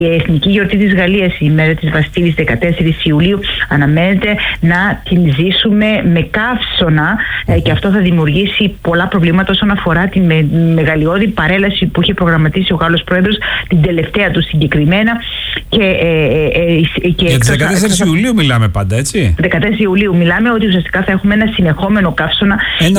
Η Εθνική Γιορτή της Γαλλίας, η ημέρα της Βαστίλης, 14 Ιουλίου, αναμένεται να την ζήσουμε με καύσωνα και αυτό θα δημιουργήσει πολλά προβλήματα όσον αφορά τη μεγαλειώδη παρέλαση που είχε προγραμματίσει ο Γάλλος Πρόεδρος, την τελευταία του συγκεκριμένα. Για τις 14 Ιουλίου μιλάμε πάντα, έτσι. 14 Ιουλίου μιλάμε ότι ουσιαστικά θα έχουμε ένα συνεχόμενο καύσωνα.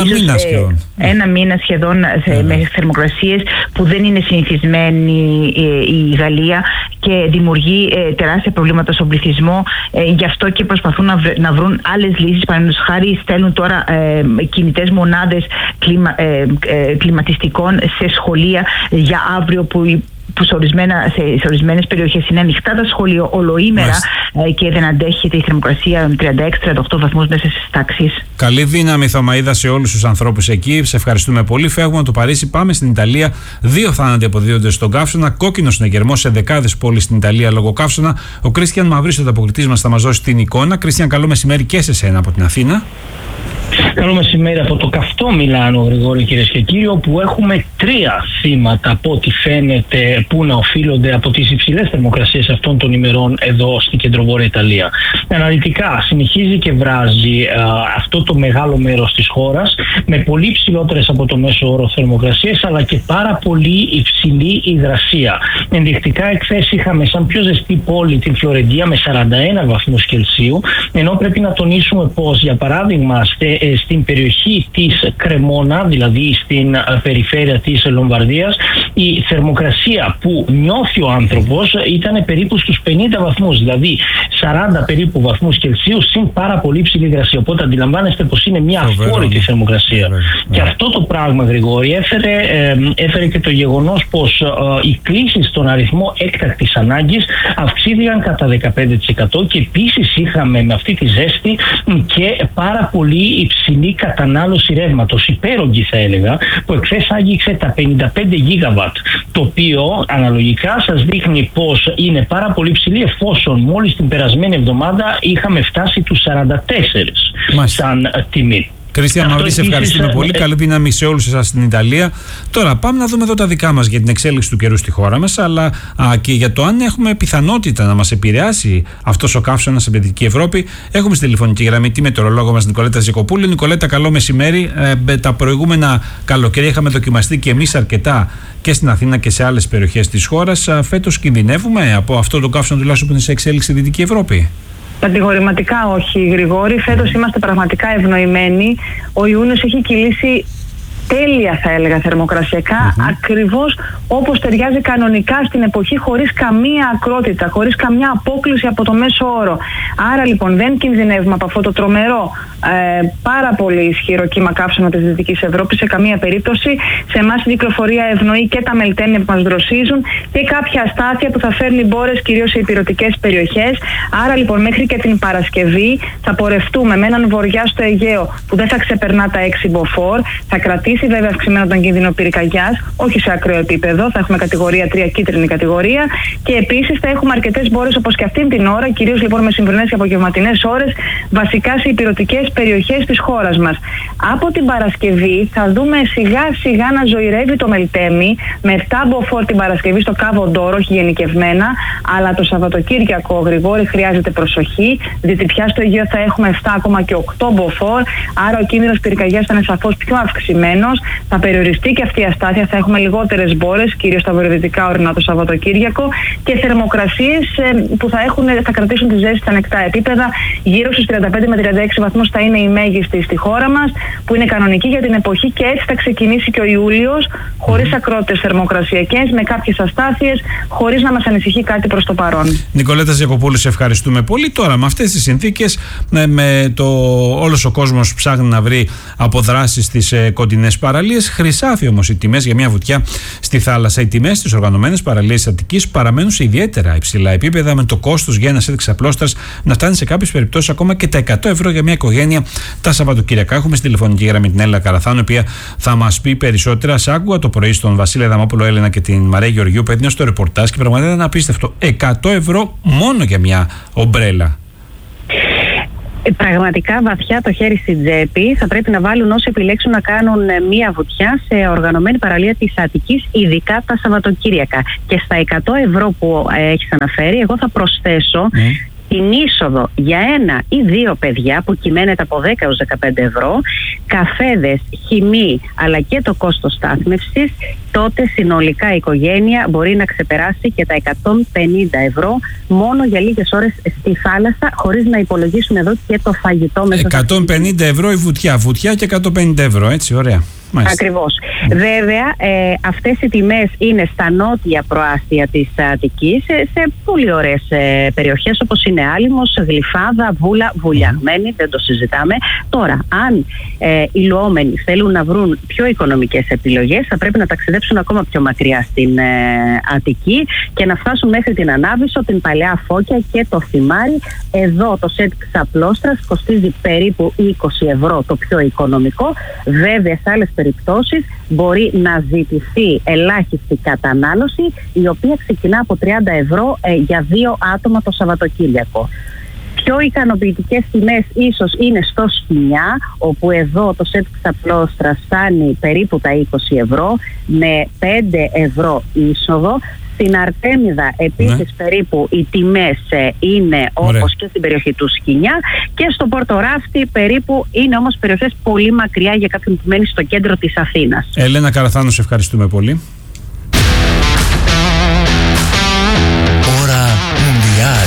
Ένα μήνα σχεδόν με θερμοκρασίες που δεν είναι συνηθισμένη η Γαλλία και δημιουργεί τεράστια προβλήματα στον πληθυσμό. Γι' αυτό και προσπαθούν να βρουν άλλες λύσεις. Παραδείγματος χάρη, στέλνουν τώρα κινητές μονάδες κλιματιστικών σε σχολεία για αύριο που σε ορισμένες περιοχές είναι ανοιχτά τα σχολεία ολοήμερα και δεν αντέχεται η θερμοκρασία 36-38 βαθμούς μέσα στις τάξεις. Καλή δύναμη, Θωμαΐδα, σε όλους τους ανθρώπους εκεί. Σε ευχαριστούμε πολύ. Φεύγουμε από το Παρίσι, πάμε στην Ιταλία. 2 θάνατοι αποδίδονται στον καύσωνα. Κόκκινος συναγερμός σε δεκάδες πόλεις στην Ιταλία λόγω καύσωνα. Ο Κρίστιαν Μαυρής, ο ανταποκριτής μας, θα μας δώσει την εικόνα. Κρίστιαν, καλό μεσημέρι και σε σένα από την Αθήνα. Καλό μεσημέρι από το καυτό Μιλάνο, Γρηγόρη, κυρίες και κύριοι, όπου έχουμε 3 θύματα από ό,τι φαίνεται που να οφείλονται από τις υψηλές θερμοκρασίες αυτών των ημερών εδώ στην κεντροβόρεια Ιταλία. Αναλυτικά συνεχίζει και βράζει αυτό το μεγάλο μέρος της χώρας με πολύ ψηλότερες από το μέσο όρο θερμοκρασίες, αλλά και πάρα πολύ υψηλή υγρασία. Ενδεικτικά εχθές είχαμε σαν πιο ζεστή πόλη την Φλωρεντία με 41 βαθμούς Κελσίου, ενώ πρέπει να τονίσουμε πως, για παράδειγμα, στην περιοχή της Κρεμόνα, δηλαδή στην περιφέρεια της Λομβαρδίας, η θερμοκρασία που νιώθει ο άνθρωπος ήταν περίπου στους 50 βαθμούς, δηλαδή 40 περίπου βαθμούς Κελσίου συν πάρα πολύ ψηλή υγρασία. Οπότε αντιλαμβάνεστε πως είναι μια αφόρητη θερμοκρασία. Και αυτό το πράγμα, Γρηγόρη, έφερε και το γεγονός πως οι κλήσεις στον αριθμό έκτακτης ανάγκης αυξήθηκαν κατά 15% και επίσης είχαμε με αυτή τη ζέστη και πάρα πολύ υψηλή κατανάλωση ρεύματος, υπέρογγη θα έλεγα, που εχθές άγγιξε τα 55 γίγαβατ, το οποίο αναλογικά σας δείχνει πως είναι πάρα πολύ ψηλή, εφόσον μόλις την περασμένη εβδομάδα είχαμε φτάσει τους 44 σαν τιμή. Κρίστιαν Μαυρή, σε ευχαριστούμε πολύ. Καλή δύναμη σε όλους εσάς στην Ιταλία. Τώρα πάμε να δούμε εδώ τα δικά μας για την εξέλιξη του καιρού στη χώρα μας, αλλά και για το αν έχουμε πιθανότητα να μας επηρεάσει αυτός ο καύσωνας στην Δυτική Ευρώπη. Έχουμε στη τηλεφωνική γραμμή τη μετεωρολόγο μας Νικολέτα Ζεκοπούλου. Νικολέτα, καλό μεσημέρι. Τα προηγούμενα καλοκαίρια είχαμε δοκιμαστεί και εμείς αρκετά και στην Αθήνα και σε άλλες περιοχές της χώρας. Φέτος κινδυνεύουμε από αυτό το καύσωνο τουλάχιστον που είναι σε εξέλιξη στη Δυτική Ευρώπη? Κατηγορηματικά όχι, Γρηγόρη. Φέτος είμαστε πραγματικά ευνοημένοι. Ο Ιούνιος έχει κυλήσει τέλεια, θα έλεγα, θερμοκρασιακά, ακριβώς όπως ταιριάζει κανονικά στην εποχή, χωρίς καμία ακρότητα, χωρίς καμιά απόκληση από το μέσο όρο. Άρα λοιπόν δεν κινδυνεύουμε από αυτό το τρομερό, πάρα πολύ ισχυρό κύμα καύσωνα της Δυτικής Ευρώπης σε καμία περίπτωση. Σε εμάς η κυκλοφορία ευνοεί και τα μελτέμια που μας δροσίζουν και κάποια αστάθεια που θα φέρνει μπόρες κυρίως σε ηπειρωτικές περιοχές. Άρα λοιπόν μέχρι και την Παρασκευή θα πορευτούμε με έναν βορειά στο Αιγαίο που δεν θα ξεπερνά τα 6 μποφόρ, θα κρατήσει βέβαια αυξημένο τον κίνδυνο πυρκαγιάς, όχι σε ακραίο επίπεδο, θα έχουμε κατηγορία 3, κίτρινη κατηγορία, και επίσης θα έχουμε αρκετές μπόρες όπως και αυτήν την ώρα, κυρίως λοιπόν μεσημβρινές και απογευματινές ώρες, βασικά σε ηπειρωτικές περιοχές της χώρας μας. Από την Παρασκευή θα δούμε σιγά σιγά να ζωηρεύει το μελτέμι με 7 μποφόρ την Παρασκευή στο Κάβο Ντόρο, όχι γενικευμένα, αλλά το Σαββατοκύριακο, Γρηγόρη, χρειάζεται προσοχή, διότι πια στο Αιγαίο θα έχουμε 7 ακόμα και 8 μποφόρ, άρα ο κίνδυνος πυρκαγιάς θα είναι σαφώς πιο αυξημένος. Θα περιοριστεί και αυτή η αστάθεια, θα έχουμε λιγότερες μπόρες, κυρίως στα βορειοδυτικά ορεινά το Σαββατοκύριακο, και θερμοκρασίες που θα κρατήσουν τη ζέστη στα ανεκτά επίπεδα. Γύρω στους 35 με 36 βαθμούς θα είναι η μέγιστη στη χώρα μας, που είναι κανονική για την εποχή, και έτσι θα ξεκινήσει και ο Ιούλιος, χωρίς ακρότητες θερμοκρασιακές, με κάποιες αστάθειες, χωρίς να μας ανησυχεί κάτι προς το παρόν. Νικολέτα Ζεκοπούλου, σε ευχαριστούμε πολύ. Τώρα, με αυτές τις συνθήκες, όλος ο κόσμος ψάχνει να βρει αποδράσεις στις κοντινές παραλίες. Χρυσάφι όμως οι τιμές για μια βουτιά στη θάλασσα. Οι τιμές στις οργανωμένες παραλίες της Αττικής παραμένουν σε ιδιαίτερα υψηλά επίπεδα, με το κόστος για ένα σετ ξαπλώστρας να φτάνει σε κάποιες περιπτώσεις ακόμα και τα 100 ευρώ για μια οικογένεια τα Σαββατοκύριακα. Έχουμε στη τηλεφωνική γραμμή την Έλληνα Καραθάνου, η οποία θα μας πει περισσότερα. Σ' άκουγα το πρωί στον Βασίλη Αδαμόπουλο Έλενα και την Μαρία Γεωργίου που έδινε στο ρεπορτάζ και πραγματικά ήταν απίστευτο. 100 ευρώ μόνο για μια ομπρέλα. Πραγματικά βαθιά το χέρι στην τσέπη. Θα πρέπει να βάλουν όσοι επιλέξουν να κάνουν μία βουτιά σε οργανωμένη παραλία της Αττικής, ειδικά τα Σαββατοκύριακα. Και στα 100 ευρώ που έχεις αναφέρει, εγώ θα προσθέσω την είσοδο για 1 ή 2 παιδιά που κυμαίνεται από 10 έως 15 ευρώ, καφέδες, χυμή αλλά και το κόστος στάθμευσης, τότε συνολικά η οικογένεια μπορεί να ξεπεράσει και τα 150 ευρώ μόνο για λίγες ώρες στη θάλασσα, χωρίς να υπολογίσουμε εδώ και το φαγητό μέσα. 150 ευρώ η βουτιά, βουτιά και 150 ευρώ, έτσι, ωραία. Ακριβώς. Βέβαια, αυτές οι τιμές είναι στα νότια προάστια της Αττικής, σε πολύ ωραίες περιοχές όπως είναι Άλυμος, Γλυφάδα, Βούλα, Βουλιαγμένη, δεν το συζητάμε. Τώρα, αν οι λουόμενοι θέλουν να βρουν πιο οικονομικές επιλογές, θα πρέπει να ταξιδέψουν ακόμα πιο μακριά στην Αττική και να φτάσουν μέχρι την Ανάβησο, την Παλαιά Φώκια και το Θυμάρι. Εδώ το σετ ξαπλώστρας κοστίζει περίπου 20 ευρώ, το πιο οικονομικό. Βέβαια, σε άλλες περιπτώσεις μπορεί να ζητηθεί ελάχιστη κατανάλωση, η οποία ξεκινά από 30 ευρώ για 2 άτομα το Σαββατοκύριακο. Πιο ικανοποιητικές τιμές ίσως είναι στο Σκηνιά, όπου εδώ το σετ ξαπλώστρας φτάνει περίπου τα 20 ευρώ με 5 ευρώ είσοδο. Στην Αρτέμιδα επίσης περίπου οι τιμές είναι όπως και στην περιοχή του Σκηνιά, και στο Πορτοράφτη περίπου είναι όμως περιοχές πολύ μακριά για κάποιον που μένει στο κέντρο της Αθήνας. Ελένα Καραθάνου, σε ευχαριστούμε πολύ. Ώρα Μουντιάλ.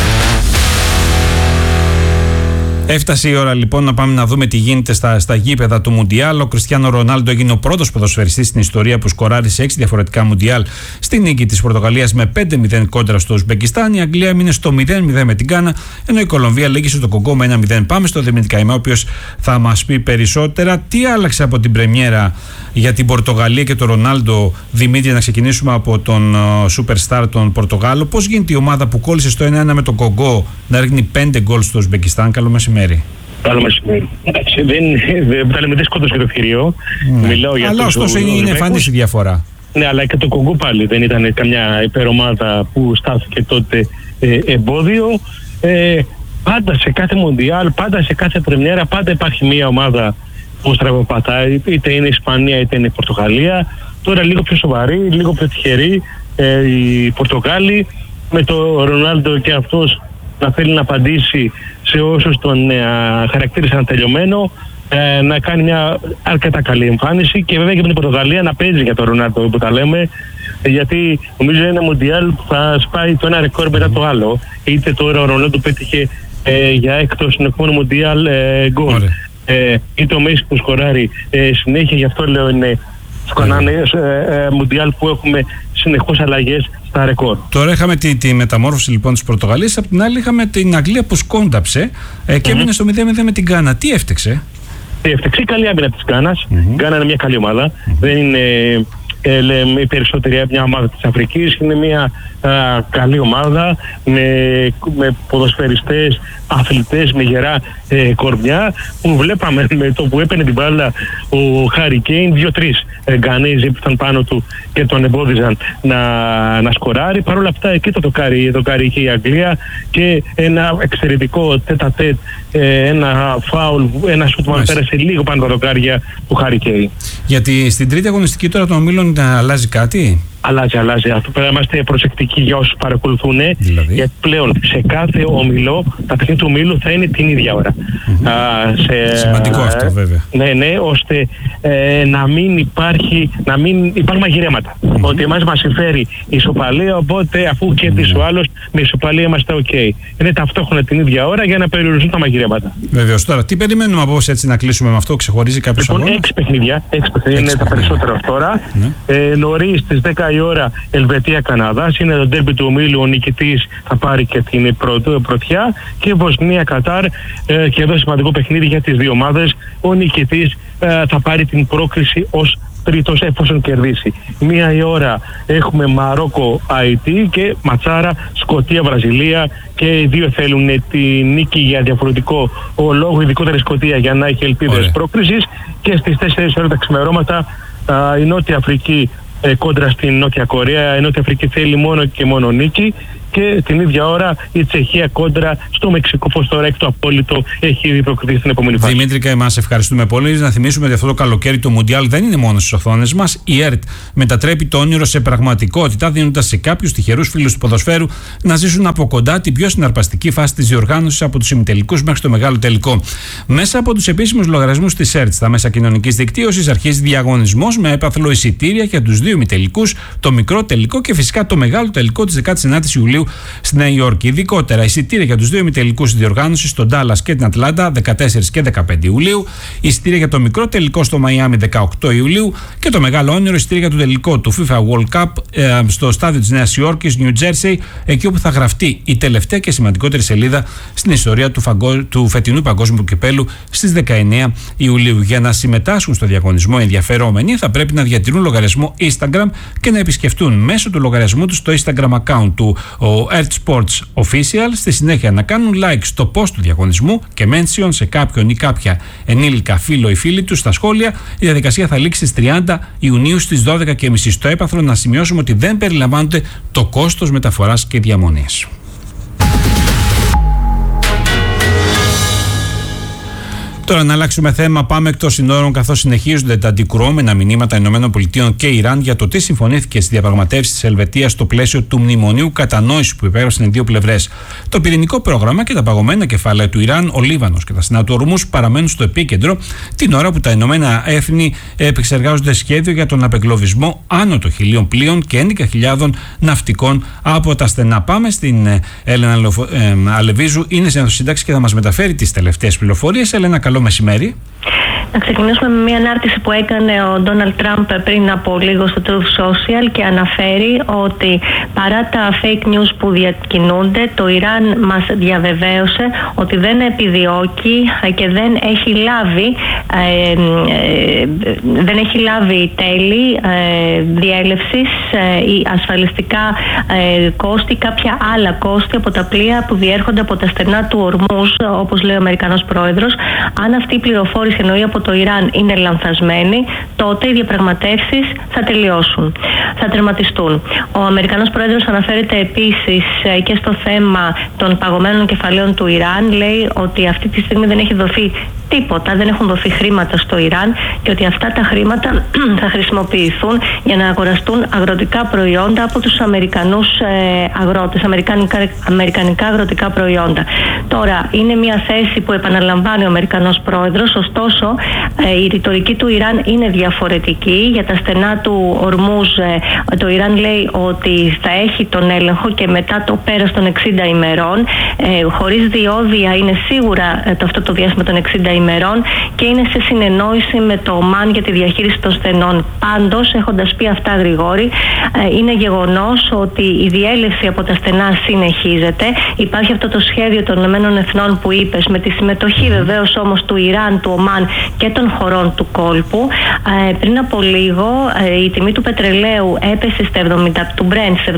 Έφτασε η ώρα λοιπόν να πάμε να δούμε τι γίνεται στα γήπεδα του Μουντιάλ. Ο Κριστιάνο Ρονάλντο έγινε ο πρώτος ποδοσφαιριστής στην ιστορία που σκοράρει σε 6 διαφορετικά Μουντιάλ στη νίκη της Πορτογαλίας με 5-0 κόντρα στο Ουσμπεκιστάν. Η Αγγλία έμεινε στο 0-0 με την Γκάνα, ενώ η Κολομβία λέγησε το Κογκό με 1-0. Πάμε στο Δημήτρη Καημά, ο οποίος θα μας πει περισσότερα. Τι άλλαξε από την πρεμιέρα για την Πορτογαλία και τον Ρονάλντο, Δημήτρη, να ξεκινήσουμε από τον superstar τον Πορτογάλο. Πώς γίνεται η ομάδα που κόλλησε στο 1-1 με τον Κογκό να ρίχνει 5 γκολ στο Ουσμπεκιστάν? Καλό μεσημέρι. Καλό μεσημέρι. Δεν λέμε δύσκολο και το ευκαιρίο. Αλλά ωστόσο είναι εμφανής η διαφορά. Ναι, αλλά και το Κογκό πάλι δεν ήταν καμιά υπερομάδα που στάθηκε τότε εμπόδιο. Πάντα σε κάθε Μοντιάλ, πάντα σε κάθε πρεμιέρα, πάντα υπάρχει μια ομάδα που στραβοπατάει, είτε είναι η Ισπανία είτε είναι η Πορτογαλία. Τώρα λίγο πιο σοβαρή, λίγο πιο τυχερή οι Πορτογάλοι, με το Ρονάλντο και αυτός να θέλει να απαντήσει σε όσους τον χαρακτήρισαν τελειωμένο, να κάνει μια αρκετά καλή εμφάνιση, και βέβαια και με την Πορτογαλία να παίζει για τον Ρονάλντο που τα λέμε, γιατί νομίζω είναι ένα Μουντιάλ που θα σπάει το ένα ρεκόρ μετά το άλλο. Είτε τώρα ο Ρονάλντο πέτυχε για έκτο συνεχόμενο Μουντιάλ γκολ, είτε ο Μέση που σκοράρει συνέχεια. Γι' αυτό λέω είναι Μουντιάλ που έχουμε συνεχώς αλλαγές στα ρεκόρ. Τώρα είχαμε τη μεταμόρφωση λοιπόν της Πορτογαλίας, απ' την άλλη είχαμε την Αγγλία που σκόνταψε και έμεινε στο 0-0 με την Γκάνα. Τι έφτεξε? Η καλή άμυνα της Γκάνας. Η Γκάνα είναι μια καλή ομάδα. Δεν είναι η περισσότερη μια ομάδα της Αφρικής. Είναι μια καλή ομάδα με ποδοσφαιριστές, αθλητές, με γερά κορμιά, που βλέπαμε με το που έπαιρνε την μπάλα ο Χάρι Κέιν, 2-3 Γκανέζοι που ήταν πάνω του και τον εμπόδιζαν να σκοράρει. Παρ' όλα αυτά εκεί το δοκάρι είχε η Αγγλία, και ένα εξαιρετικό τέτα-τέτ, ένα φάουλ, ένα σουτ που πέρασε λίγο πάνω τα δοκάρια του Χάρι Κέιν. Γιατί στην τρίτη αγωνιστική τώρα των ομίλων αλλάζει κάτι? Αλλάζει. Αυτό πρέπει να είμαστε προσεκτικοί για όσους παρακολουθούν. Δηλαδή? Γιατί πλέον σε κάθε όμιλο, τα παιχνίδια του ομίλου θα είναι την ίδια ώρα. Σημαντικό αυτό βέβαια. Ναι, ώστε να μην υπάρχουν μαγειρέματα. Ότι εμάς μας συμφέρει η ισοπαλία, οπότε αφού κερδίσει ο άλλος, με ισοπαλία είμαστε OK. Είναι ταυτόχρονα την ίδια ώρα για να περιοριστούν τα μαγειρέματα. Βεβαίως. Τώρα, τι περιμένουμε από όσοι έτσι να κλείσουμε με αυτό? Ξεχωρίζει κάποιος αγώνας? 6 παιχνίδια είναι τα περισσότερα τώρα. Νωρίς στις 10 η ώρα Ελβετία-Καναδάς, είναι το ντέρμπι του ομίλου. Ο νικητής θα πάρει και την πρωτιά, και Βοσνία-Κατάρ, και εδώ σημαντικό παιχνίδι για τις δύο ομάδες. Ο νικητής θα πάρει την πρόκριση ως τρίτος εφόσον κερδίσει. 1 η ώρα έχουμε Μαρόκο-Αϊτή και ματσάρα Σκωτία-Βραζιλία, και οι δύο θέλουν τη νίκη για διαφορετικό λόγο, ειδικότερα η Σκωτία για να έχει ελπίδες πρόκρισης. Και στις 4 ώρα τα ξημερώματα η Νότια Αφρική κόντρα στην Νότια Κορέα. Η Νότια Αφρική θέλει μόνο και μόνο νίκη, και την ίδια ώρα η Τσεχία κόντρα στο Μεξικό, πως τώρα έχει το απόλυτο, έχει ήδη προκριθεί στην επόμενη φάση. Δημήτρη, εμάς ευχαριστούμε πολύ. Να θυμίσουμε ότι αυτό το καλοκαίρι το Μουντιάλ δεν είναι μόνο στις οθόνες μας. Η ΕΡΤ μετατρέπει το όνειρο σε πραγματικότητα, δίνοντας σε κάποιους τυχερούς φίλους του ποδοσφαίρου να ζήσουν από κοντά την πιο συναρπαστική φάση της διοργάνωσης από τους ημιτελικούς μέχρι το μεγάλο τελικό. Μέσα από τους επίσημους λογαριασμούς της ΕΡΤ στα μέσα κοινωνικής δικτύωσης αρχίζει διαγωνισμός με έπαθλο εισιτήρια για τους δύο ημιτελικούς, το μικρό τελικό και φυσικά το μεγάλο τελικό της 19ης Ιουλίου στη Νέα Υόρκη. Ειδικότερα, εισιτήρια για τους δύο ημιτελικούς της διοργάνωσης στον Ντάλλας και την Ατλάντα 14 και 15 Ιουλίου, εισιτήρια για το μικρό τελικό στο Μαϊάμι 18 Ιουλίου και το μεγάλο όνειρο εισιτήρια για το τελικό του FIFA World Cup στο στάδιο της Νέας Υόρκης, New Jersey, εκεί όπου θα γραφτεί η τελευταία και σημαντικότερη σελίδα στην ιστορία του φετινού παγκόσμιου κυπέλου στις 19 Ιουλίου. Για να συμμετάσχουν στο διαγωνισμό οι ενδιαφερόμενοι θα πρέπει να διατηρούν λογαριασμό Instagram και να επισκεφτούν μέσω του λογαριασμού τους το Instagram account του Earth Sports Official. Στη συνέχεια να κάνουν like στο post του διαγωνισμού και mention σε κάποιον ή κάποια ενήλικα φίλο ή φίλη τους στα σχόλια. Η διαδικασία θα λήξει στις 30 Ιουνίου στις 12.30. Στο έπαθλο να σημειώσουμε ότι δεν περιλαμβάνονται το κόστος μεταφοράς και διαμονής. Τώρα να αλλάξουμε θέμα, πάμε εκτός συνόρων, καθώς συνεχίζονται τα αντικρουόμενα μηνύματα ΗΠΑ και Ιράν για το τι συμφωνήθηκε στις διαπραγματεύσεις της Ελβετίας στο πλαίσιο του μνημονίου κατανόησης που υπέγραψαν οι δύο πλευρές. Το πυρηνικό πρόγραμμα και τα παγωμένα κεφάλαια του Ιράν, ο Λίβανος και τα στενά του Ορμούς παραμένουν στο επίκεντρο, την ώρα που τα Ηνωμένα Έθνη επεξεργάζονται σχέδιο για τον απεγκλωβισμό άνω των 1.000 πλοίων και 11.000 ναυτικών από τα στενά. Πάμε στην Έλενα Αλεβίζου, είναι σε σύνταξη και θα μας μεταφέρει τις τελευταίες πληροφορίες. Έλενα, καλό μεσημέρι. Να ξεκινήσουμε με μια ανάρτηση που έκανε ο Ντόναλντ Τραμπ πριν από λίγο στο Truth Social και αναφέρει ότι παρά τα fake news που διακινούνται, το Ιράν μας διαβεβαίωσε ότι δεν επιδιώκει και δεν έχει λάβει τέλη διέλευσης ή ασφαλιστικά κόστη, κάποια άλλα κόστη από τα πλοία που διέρχονται από τα στενά του Ορμούς, όπως λέει ο Αμερικανός πρόεδρος. Αν αυτή η πληροφόρηση εννοεί από το Ιράν είναι λανθασμένη, τότε οι διαπραγματεύσεις θα τελειώσουν, θα τερματιστούν. Ο Αμερικανός πρόεδρος αναφέρεται επίσης και στο θέμα των παγωμένων κεφαλαίων του Ιράν. Λέει ότι αυτή τη στιγμή δεν έχει δοθεί τίποτα, δεν έχουν δοθεί χρήματα στο Ιράν και ότι αυτά τα χρήματα θα χρησιμοποιηθούν για να αγοραστούν αγροτικά προϊόντα από τους Αμερικανούς αγρότες, αμερικανικά αγροτικά προϊόντα. Τώρα, είναι μια θέση που επαναλαμβάνει ο Αμερικανός πρόεδρος, ωστόσο η ρητορική του Ιράν είναι διαφορετική. Για τα στενά του Ορμούς το Ιράν λέει ότι θα έχει τον έλεγχο και μετά το πέρας των 60 ημερών, χωρίς διόδια είναι σίγουρα αυτό το διάστημα των 60 ημερών και είναι σε συνεννόηση με το ΟΜΑΝ για τη διαχείριση των στενών. Πάντως, έχοντας πει αυτά, Γρηγόρη, είναι γεγονός ότι η διέλευση από τα στενά συνεχίζεται. Υπάρχει αυτό το σχέδιο των ΗΕ που είπες, με τη συμμετοχή βεβαίως όμως του Ιράν, του ΟΜΑΝ και των χωρών του κόλπου. Πριν από λίγο η τιμή του πετρελαίου έπεσε του Brent σε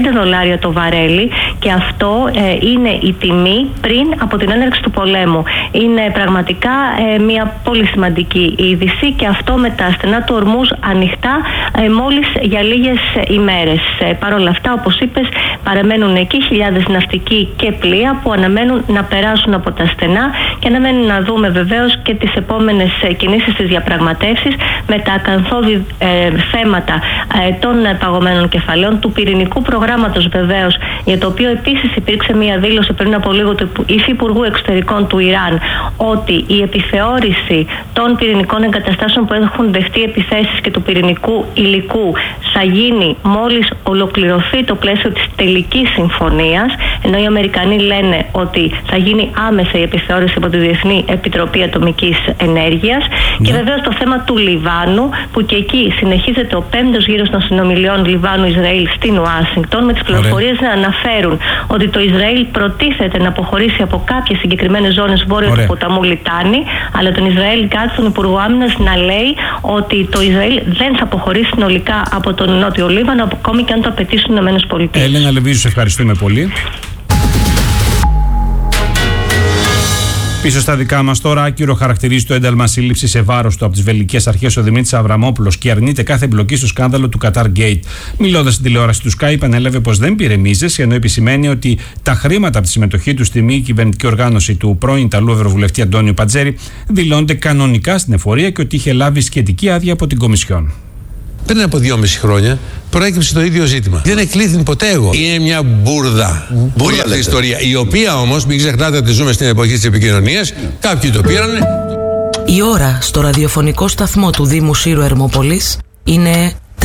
$75 το βαρέλι και αυτό είναι η τιμή πριν από την έναρξη του πολέμου. Είναι πραγματικά μια πολύ σημαντική είδηση και αυτό με τα στενά του Ορμούς ανοιχτά μόλις για λίγες ημέρες. Παρ' όλα αυτά, όπως είπες, παραμένουν εκεί χιλιάδες ναυτικοί και πλοία που αναμένουν να περάσουν από τα στενά και αναμένουν να δούμε βεβαίως και τις επόμενες κινήσεις της διαπραγματεύσεις με τα ακαθόδη θέματα των παγωμένων κεφαλαίων, του πυρηνικού προγράμματος βεβαίως, για το οποίο επίσης υπήρξε μια δήλωση πριν από λίγο του Υφυπουργού Εξωτερικών του Ιράν ότι η επιθεώρηση των πυρηνικών εγκαταστάσεων που έχουν δεχτεί επιθέσεις και του πυρηνικού υλικού θα γίνει μόλις ολοκληρωθεί το πλαίσιο της τελικής συμφωνίας, ενώ οι Αμερικανοί λένε ότι θα γίνει άμεσα η επιθεώρηση από τη Διεθνή Επιτροπή Ατομικής Ενέργειας. Και βεβαίως το θέμα του Λιβάνου, που και εκεί συνεχίζεται ο 5ος γύρος των συνομιλιών Λιβάνου-Ισραήλ στην Ουάσιγκτον, με τις πληροφορίες να αναφέρουν ότι το Ισραήλ προτίθεται να αποχωρήσει από κάποιες συγκεκριμένες ζώνες βόρεια του ποταμού Λιτάνη, αλλά τον Ισραήλ Γκάτς, τον Υπουργό Άμυνας, να λέει ότι το Ισραήλ δεν θα αποχωρήσει συνολικά από τον Νότιο Λίβανο, ακόμη και αν το απαιτήσουν οι ΗΠΑ. Έλενα Λεβίζου, ευχαριστούμε πολύ. Πίσω στα δικά μας τώρα, άκυρο χαρακτηρίζει το ένταλμα σύλληψη σε βάρος του από τις βελγικές αρχές ο Δημήτρης Αβραμόπουλος και αρνείται κάθε εμπλοκή στο σκάνδαλο του Qatar Gate. Μιλώντας στην τηλεόραση του Sky, επανέλαβε πως δεν πήρε μίζες, ενώ επισημαίνει ότι τα χρήματα από τη συμμετοχή του στη μη κυβερνητική οργάνωση του πρώην Ιταλού Ευρωβουλευτή Αντώνιο Πατζέρη δηλώνονται κανονικά στην εφορία και ότι είχε λάβει σχετική άδεια από την Κομισιόν. Πριν από 2,5 χρόνια προέκυψε το ίδιο ζήτημα. Δεν εκλήθην ποτέ εγώ. Είναι μια μπουρδα αυτή η ιστορία. Η οποία όμως, μην ξεχνάτε ότι ζούμε στην εποχή της επικοινωνίας, κάποιοι το πήρανε. Η ώρα στο ραδιοφωνικό σταθμό του Δήμου Σύρου Ερμόπολης είναι 3.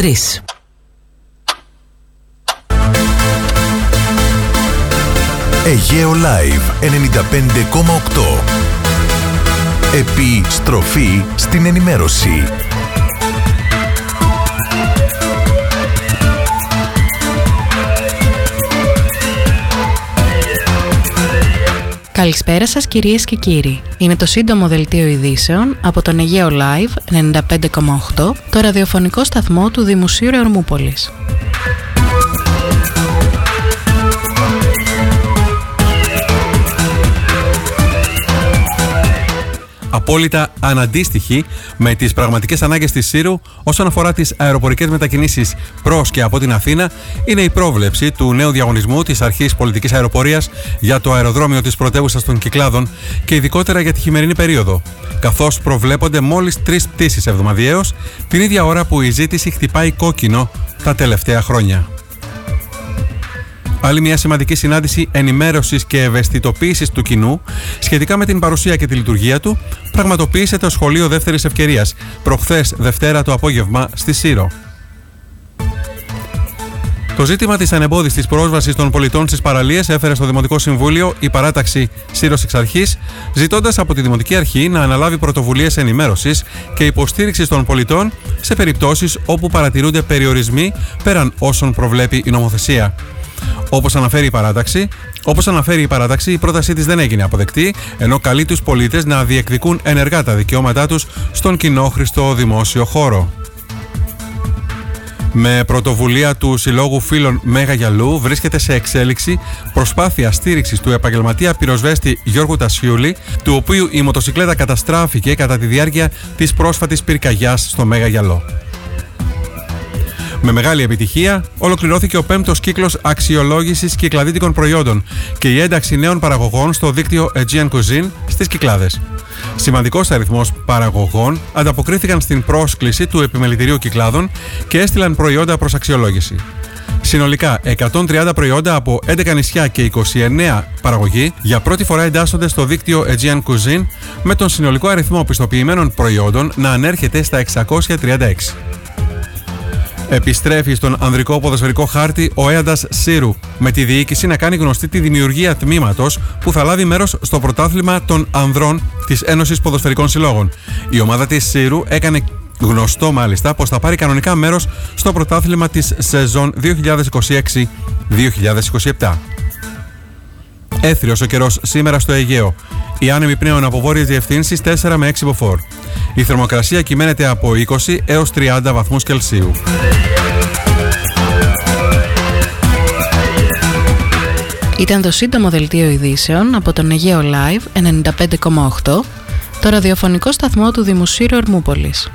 Αιγαίο Live 95,8. Επιστροφή στην ενημέρωση. Καλησπέρα σας κυρίες και κύριοι. Είναι το σύντομο δελτίο ειδήσεων από τον Αιγαίο Live 95,8, το ραδιοφωνικό σταθμό του Δήμου Σύρου Ερμούπολης. Απόλυτα αναντίστοιχη με τις πραγματικές ανάγκες της Σύρου όσον αφορά τις αεροπορικές μετακινήσεις προς και από την Αθήνα είναι η πρόβλεψη του νέου διαγωνισμού της Αρχής Πολιτικής Αεροπορίας για το αεροδρόμιο της πρωτεύουσας των Κυκλάδων και ειδικότερα για τη χειμερινή περίοδο, καθώς προβλέπονται μόλις 3 πτήσεις εβδομαδιαίως την ίδια ώρα που η ζήτηση χτυπάει κόκκινο τα τελευταία χρόνια. Άλλη μια σημαντική συνάντηση ενημέρωσης και ευαισθητοποίησης του κοινού σχετικά με την παρουσία και τη λειτουργία του πραγματοποίησε το Σχολείο Δεύτερης Ευκαιρίας προχθές Δευτέρα το απόγευμα στη Σύρο. Το ζήτημα της ανεμπόδιστης πρόσβασης των πολιτών στις παραλίες έφερε στο Δημοτικό Συμβούλιο η παράταξη Σύρος εξ αρχής, ζητώντας από τη Δημοτική Αρχή να αναλάβει πρωτοβουλίες ενημέρωσης και υποστήριξης των πολιτών σε περιπτώσεις όπου παρατηρούνται περιορισμοί πέραν όσων προβλέπει η νομοθεσία. Όπως αναφέρει η παράταξη, η πρότασή της δεν έγινε αποδεκτή, ενώ καλεί τους πολίτες να διεκδικούν ενεργά τα δικαιώματά τους στον κοινόχρηστο δημόσιο χώρο. Με πρωτοβουλία του Συλλόγου Φίλων Μέγα Γιαλού βρίσκεται σε εξέλιξη προσπάθεια στήριξης του επαγγελματία πυροσβέστη Γιώργου Τασιούλη, του οποίου η μοτοσικλέτα καταστράφηκε κατά τη διάρκεια της πρόσφατης πυρκαγιάς στο Μέγα Γιαλό. Με μεγάλη επιτυχία, ολοκληρώθηκε ο 5ος κύκλος αξιολόγησης κυκλαδίτικων προϊόντων και η ένταξη νέων παραγωγών στο δίκτυο Aegean Cuisine στις Κυκλάδες. Σημαντικός αριθμός παραγωγών ανταποκρίθηκαν στην πρόσκληση του Επιμελητηρίου Κυκλάδων και έστειλαν προϊόντα προς αξιολόγηση. Συνολικά, 130 προϊόντα από 11 νησιά και 29 παραγωγοί για πρώτη φορά εντάσσονται στο δίκτυο Aegean Cuisine, με τον συνολικό αριθμό πιστοποιημένων προϊόντων να ανέρχεται στα 636. Επιστρέφει στον ανδρικό ποδοσφαιρικό χάρτη ο Έαντας Σύρου, με τη διοίκηση να κάνει γνωστή τη δημιουργία τμήματος που θα λάβει μέρος στο πρωτάθλημα των ανδρών της Ένωσης Ποδοσφαιρικών Συλλόγων. Η ομάδα της Σύρου έκανε γνωστό μάλιστα πως θα πάρει κανονικά μέρος στο πρωτάθλημα της σεζόν 2026-2027. Έθριος ο καιρός σήμερα στο Αιγαίο. Οι άνεμοι πνέουν από βόρειες διευθύνσεις 4 με 6 μποφόρ. Η θερμοκρασία κυμαίνεται από 20 έως 30 βαθμούς Κελσίου. Ήταν το σύντομο δελτίο ειδήσεων από τον Αιγαίο Live 95,8, το ραδιοφωνικό σταθμό του Δήμου Σύρου Ερμούπολης.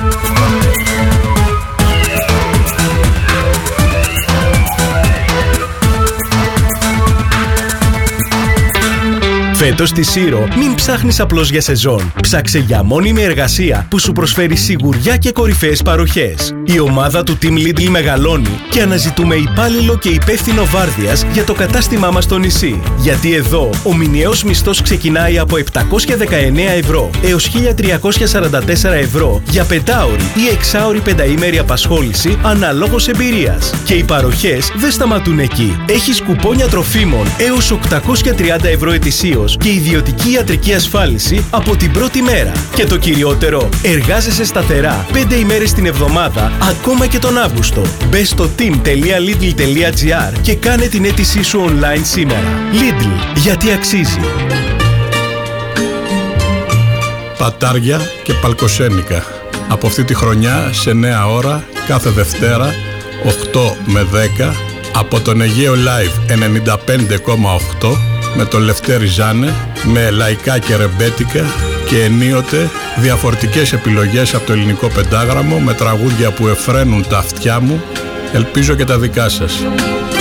Φέτος στη Σύρο μην ψάχνεις απλώς για σεζόν. Ψάξε για μόνιμη εργασία που σου προσφέρει σιγουριά και κορυφαίες παροχές. Η ομάδα του Team Lidl μεγαλώνει και αναζητούμε υπάλληλο και υπεύθυνο βάρδιας για το κατάστημά μας στο νησί. Γιατί εδώ ο μηνιαίος μισθός ξεκινάει από 719 ευρώ έως 1.344 ευρώ για 5ωρη ή 6ωρη πενταήμερη απασχόληση αναλόγως εμπειρίας. Και οι παροχές δεν σταματούν εκεί. Έχεις κουπόνια τροφίμων έως 830 ευρώ ετησίως και ιδιωτική ιατρική ασφάλιση από την πρώτη μέρα. Και το κυριότερο, εργάζεσαι σταθερά 5 ημέρες την εβδομάδα, ακόμα και τον Αύγουστο. Μπες στο team.lidl.gr και κάνε την αίτησή σου online σήμερα. Lidl, γιατί αξίζει. Πατάρια και παλκοσένικα. Από αυτή τη χρονιά σε νέα ώρα κάθε Δευτέρα 8 με 10 από τον Αιγαίο Live 95,8 με τον Λευτέρη Ζάνε, με λαϊκά και ρεμπέτικα και ενίοτε διαφορετικές επιλογές από το ελληνικό πεντάγραμμο, με τραγούδια που εφραίνουν τα αυτιά μου, ελπίζω και τα δικά σας.